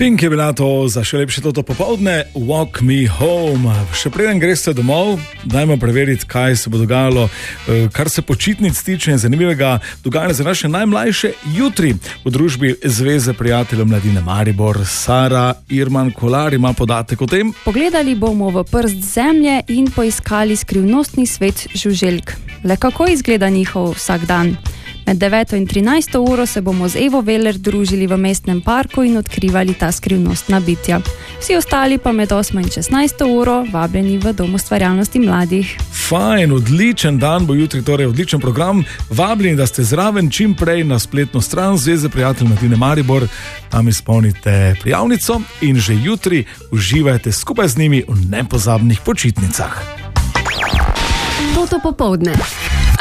Pink je bila to za še lepše toto popoldne, Walk Me Home. Še preden greste domov, dajmo preveriti, kaj se bo dogajalo, kar se počitnic tiče in zanimivega dogajanja za naše najmlajše jutri v družbi Zveze prijateljev mladine Maribor. Sara Irman Kolar ima podatek o tem. Pogledali bomo v prst zemlje in poiskali skrivnostni svet žuželk. Le kako izgleda njihov vsak dan? Med 9. in 13. uro se bomo z Evo Veler družili v mestnem parku in odkrivali ta skrivnostna bitja. Vsi ostali pa med 8. in 16. uro vabljeni v Dom ustvarjalnosti mladih. Fajn, odličen dan bo jutri, torej odličen program. Vabljeni, da ste zraven čim prej na spletno stran Zveze prijateljev mladine Maribor. Tam izpolnite prijavnico in že jutri uživajte skupaj z njimi v nepozabnih počitnicah. Toto popoldne.